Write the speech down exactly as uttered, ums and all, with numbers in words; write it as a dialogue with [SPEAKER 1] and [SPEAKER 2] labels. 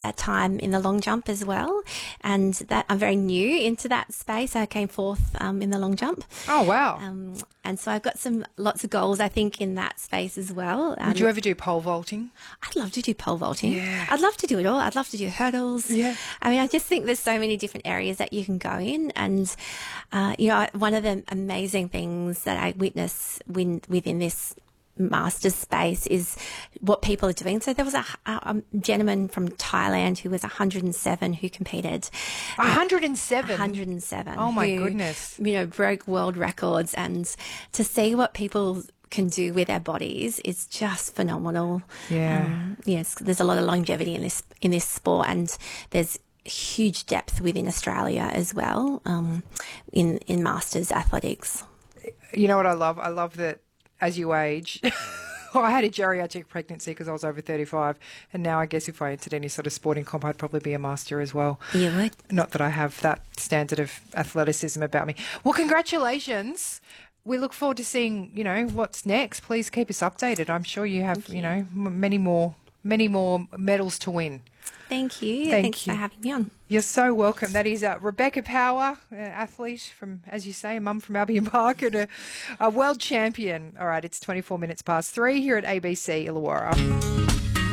[SPEAKER 1] a time in the long jump as well, and that I'm very new into that space. I came fourth um, in the long jump.
[SPEAKER 2] Oh, wow.
[SPEAKER 1] Um, and so I've got some lots of goals, I think, in that space as well. Um,
[SPEAKER 2] Would you ever do pole vaulting?
[SPEAKER 1] I'd love to do pole vaulting.
[SPEAKER 2] Yeah.
[SPEAKER 1] I'd love to do it all. I'd love to do hurdles.
[SPEAKER 2] Yeah.
[SPEAKER 1] I mean, I just think there's so many different areas that you can go in. And, uh, you know, one of the amazing things that I witness win, within this master's space is what people are doing. So there was a, a, a gentleman from Thailand who was one hundred seven who competed.
[SPEAKER 2] one hundred seven?
[SPEAKER 1] one hundred seven.
[SPEAKER 2] Oh, my
[SPEAKER 1] who,
[SPEAKER 2] goodness.
[SPEAKER 1] You know, broke world records. And to see what people can do with their bodies is just phenomenal.
[SPEAKER 2] Yeah.
[SPEAKER 1] Um, yes, there's a lot of longevity in this in this sport, and there's huge depth within Australia as well um, in in masters athletics.
[SPEAKER 2] You know what I love? I love that as you age. I had a geriatric pregnancy because I was over thirty-five, and now I guess if I entered any sort of sporting comp, I'd probably be a master as well.
[SPEAKER 1] You would.
[SPEAKER 2] Not that I have that standard of athleticism about me. Well, congratulations. We look forward to seeing, you know, what's next. Please keep us updated. I'm sure you have, you. you know, m- many more, many more medals to win.
[SPEAKER 1] Thank you.
[SPEAKER 2] Thank
[SPEAKER 1] Thanks
[SPEAKER 2] you.
[SPEAKER 1] for having me on.
[SPEAKER 2] You're so welcome. That is uh, Rebecca Power, uh, athlete from, as you say, a mum from Albion Park and a, a world champion. All right, it's twenty-four minutes past three here at A B C Illawarra.